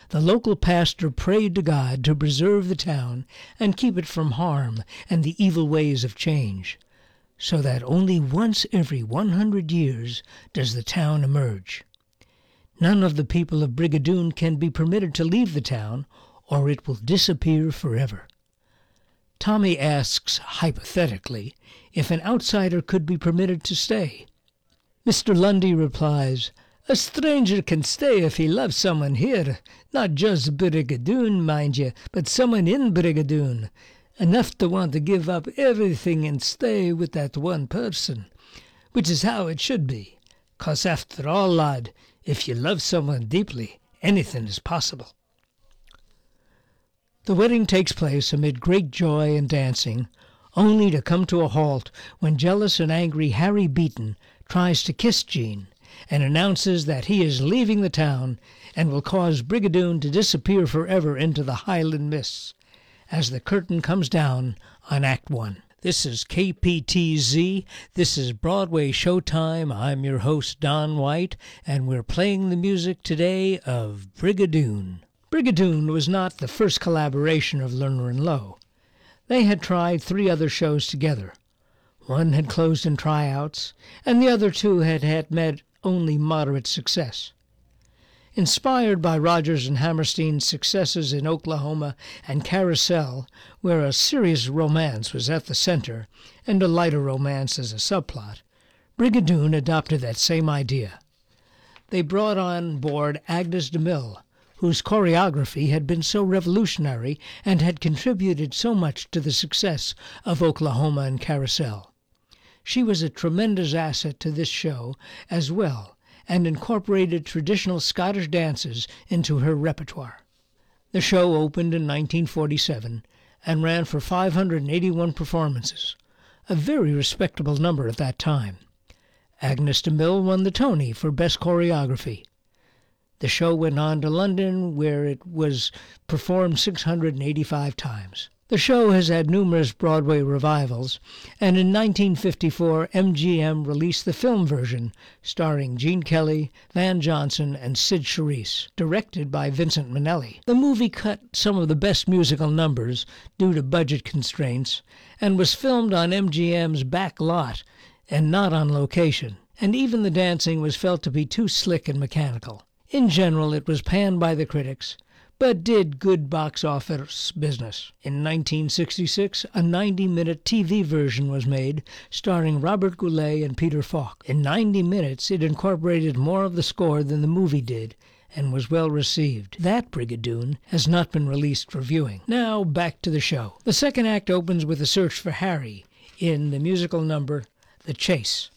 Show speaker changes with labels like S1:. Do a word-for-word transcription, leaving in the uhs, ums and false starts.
S1: the local pastor prayed to God to preserve the town and keep it from harm and the evil ways of change, so that only once every one hundred years does the town emerge. None of the people of Brigadoon can be permitted to leave the town, or it will disappear forever. Tommy asks, hypothetically, if an outsider could be permitted to stay. Mister Lundy replies, "A stranger can stay if he loves someone here, not just Brigadoon, mind you, but someone in Brigadoon, enough to want to give up everything and stay with that one person, which is how it should be, 'cause after all, lad, if you love someone deeply, anything is possible." The wedding takes place amid great joy and dancing, only to come to a halt when jealous and angry Harry Beaton tries to kiss Jean and announces that he is leaving the town and will cause Brigadoon to disappear forever into the Highland mists, as the curtain comes down on Act One. This is K P T Z. This is Broadway Showtime. I'm your host, Don White, and we're playing the music today of Brigadoon. Brigadoon was not the first collaboration of Lerner and Loewe. They had tried three other shows together. One had closed in tryouts, and the other two had had met only moderate success. Inspired by Rodgers and Hammerstein's successes in Oklahoma and Carousel, where a serious romance was at the center and a lighter romance as a subplot, Brigadoon adopted that same idea. They brought on board Agnes DeMille, whose choreography had been so revolutionary and had contributed so much to the success of Oklahoma and Carousel. She was a tremendous asset to this show as well, and incorporated traditional Scottish dances into her repertoire. The show opened in nineteen forty-seven and ran for five hundred eighty-one performances, a very respectable number at that time. Agnes DeMille won the Tony for Best Choreography. The show went on to London, where it was performed six hundred eighty-five times. The show has had numerous Broadway revivals, and in nineteen fifty-four M G M released the film version starring Gene Kelly, Van Johnson, and Sid Charisse, directed by Vincent Minnelli. The movie cut some of the best musical numbers due to budget constraints and was filmed on M G M's back lot and not on location, and even the dancing was felt to be too slick and mechanical. In general, it was panned by the critics, but did good box office business. In nineteen sixty-six, a ninety-minute T V version was made, starring Robert Goulet and Peter Falk. In ninety minutes, it incorporated more of the score than the movie did, and was well received. That Brigadoon has not been released for viewing. Now, back to the show. The second act opens with a search for Harry in the musical number The Chase.